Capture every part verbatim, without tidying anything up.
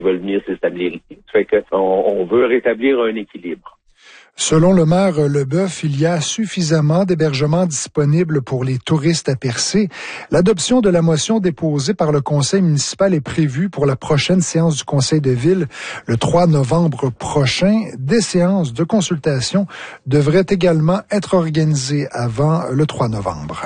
veulent venir s'établir ici. Ça fait qu'on on veut rétablir un équilibre. Selon le maire Leboeuf, il y a suffisamment d'hébergements disponibles pour les touristes à Percé. L'adoption de la motion déposée par le conseil municipal est prévue pour la prochaine séance du conseil de ville le trois novembre prochain. Des séances de consultation devraient également être organisées avant le trois novembre.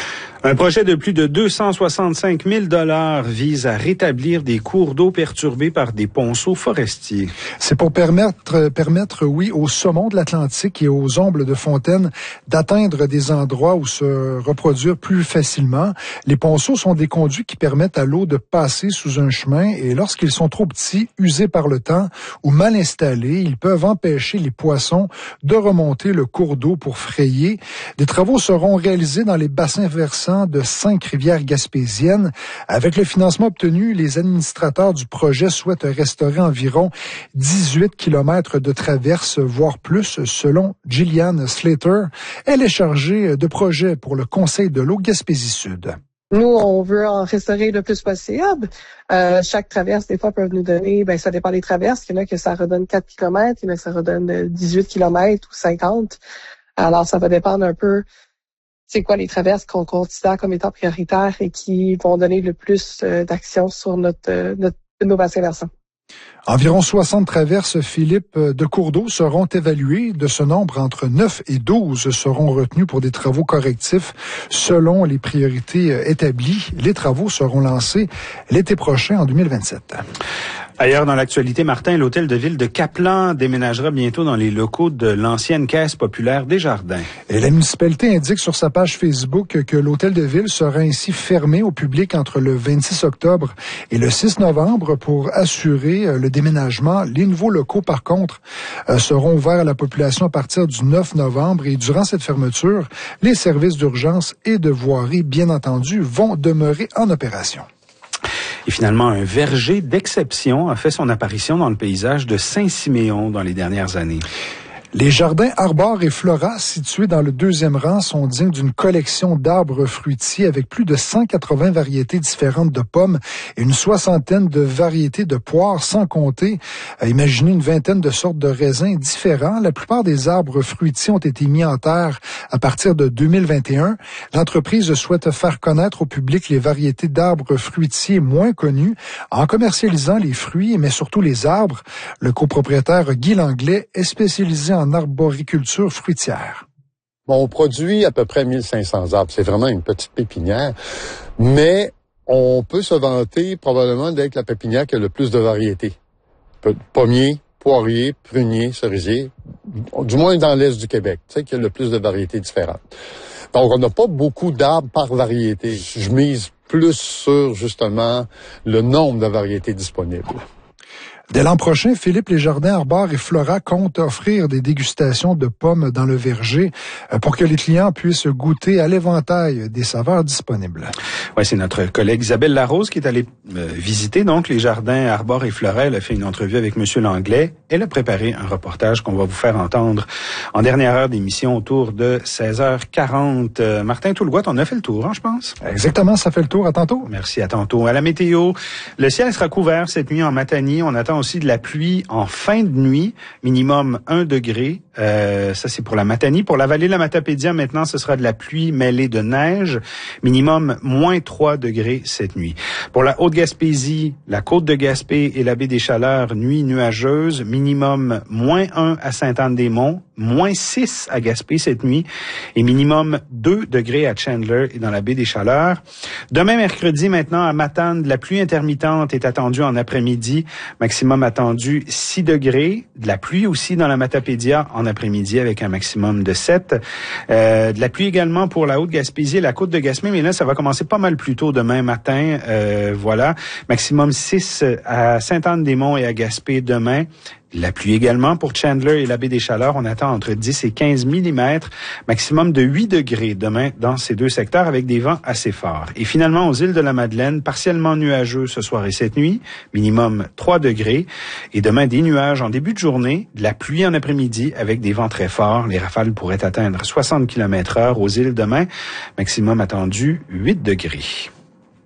Un projet de plus de deux cent soixante-cinq mille dollars vise à rétablir des cours d'eau perturbés par des ponceaux forestiers. C'est pour permettre, permettre, oui, aux saumons de l'Atlantique et aux ombles de fontaine d'atteindre des endroits où se reproduire plus facilement. Les ponceaux sont des conduits qui permettent à l'eau de passer sous un chemin et lorsqu'ils sont trop petits, usés par le temps ou mal installés, ils peuvent empêcher les poissons de remonter le cours d'eau pour frayer. Des travaux seront réalisés dans les bassins versants de cinq rivières gaspésiennes. Avec le financement obtenu, les administrateurs du projet souhaitent restaurer environ dix-huit kilomètres de traverses, voire plus, selon Gillian Slater. Elle est chargée de projet pour le Conseil de l'eau Gaspésie-Sud. Nous, on veut en restaurer le plus possible. Euh, chaque traverse, des fois, peut nous donner, ben ça dépend des traverses. Il y en a que ça redonne quatre kilomètres, il y en a que ça redonne dix-huit kilomètres ou cinquante. Alors, ça va dépendre un peu c'est quoi les traverses qu'on considère comme étant prioritaires et qui vont donner le plus euh, d'action sur notre, euh, notre nos bassins versants. Environ soixante traverses, Philippe, de cours d'eau seront évaluées. De ce nombre, entre neuf et douze seront retenues pour des travaux correctifs selon les priorités établies. Les travaux seront lancés l'été prochain, en deux mille vingt-sept. Ailleurs dans l'actualité, Martin, l'hôtel de ville de Caplan déménagera bientôt dans les locaux de l'ancienne Caisse populaire Desjardins. Et la municipalité indique sur sa page Facebook que l'hôtel de ville sera ainsi fermé au public entre le vingt-six octobre et le six novembre pour assurer le déménagement. Les nouveaux locaux, par contre, seront ouverts à la population à partir du neuf novembre et durant cette fermeture, les services d'urgence et de voirie, bien entendu, vont demeurer en opération. Et finalement, un verger d'exception a fait son apparition dans le paysage de Saint-Siméon dans les dernières années. Les jardins Arbor et Flora, situés dans le deuxième rang, sont dignes d'une collection d'arbres fruitiers avec plus de cent quatre-vingts variétés différentes de pommes et une soixantaine de variétés de poires, sans compter, euh, imaginez une vingtaine de sortes de raisins différents. La plupart des arbres fruitiers ont été mis en terre à partir de deux mille vingt et un. L'entreprise souhaite faire connaître au public les variétés d'arbres fruitiers moins connues en commercialisant les fruits, mais surtout les arbres. Le copropriétaire Guy Langlais est spécialisé en arboriculture fruitière. Bon, on produit à peu près mille cinq cents arbres. C'est vraiment une petite pépinière. Mais on peut se vanter probablement d'être la pépinière qui a le plus de variétés. Pommiers, poiriers, pruniers, cerisiers. Du moins dans l'est du Québec, tu sais, qu'il y a le plus de variétés différentes. Donc, on n'a pas beaucoup d'arbres par variété. Je mise plus sur, justement, le nombre de variétés disponibles. Dès l'an prochain, Philippe, les jardins Arbor et Flora comptent offrir des dégustations de pommes dans le verger pour que les clients puissent goûter à l'éventail des saveurs disponibles. Ouais, c'est notre collègue Isabelle Larose qui est allée euh, visiter donc les jardins Arbor et Flora. Elle a fait une entrevue avec Monsieur Langlais. Elle a préparé un reportage qu'on va vous faire entendre en dernière heure d'émission autour de seize heures quarante. Euh, Martin Toulouat, on a fait le tour, hein, je pense. Exactement, ça fait le tour. À tantôt. Merci, à tantôt. À la météo, le ciel sera couvert cette nuit en Matanie. On attend aussi de la pluie en fin de nuit, minimum un degré. Euh, ça, c'est pour la Matanie. Pour la vallée de la Matapédia, maintenant, ce sera de la pluie mêlée de neige, minimum moins trois degrés cette nuit. Pour la Haute-Gaspésie, la côte de Gaspé et la baie des Chaleurs, nuit nuageuse, minimum moins un à Sainte-Anne-des-Monts, moins six à Gaspé cette nuit et minimum deux degrés à Chandler et dans la baie des Chaleurs. Demain, mercredi, maintenant, à Matane, de la pluie intermittente est attendue en après-midi, maximum attendu six degrés. De la pluie aussi dans la Matapédia en après-midi avec un maximum de sept. Euh, de la pluie également pour la Haute-Gaspésie et la côte de Gaspé, mais là, ça va commencer pas mal plus tôt demain matin. Euh, voilà, maximum six à Sainte-Anne-des-Monts et à Gaspé demain. La pluie également pour Chandler et la baie des Chaleurs. On attend entre dix et quinze millimètres, maximum de huit degrés demain dans ces deux secteurs avec des vents assez forts. Et finalement, aux îles de la Madeleine, partiellement nuageux ce soir et cette nuit, minimum trois degrés. Et demain, des nuages en début de journée, de la pluie en après-midi avec des vents très forts. Les rafales pourraient atteindre soixante kilomètres heure aux îles demain, maximum attendu huit degrés.